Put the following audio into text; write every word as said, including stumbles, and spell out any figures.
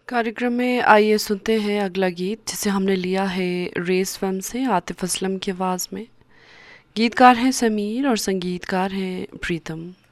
कार्यक्रम में आइए सुनते हैं अगला गीत जिसे हमने लिया है रेस फिल्म से आतिफ असलम की आवाज़ में। गीतकार हैं समीर और संगीतकार हैं प्रीतम।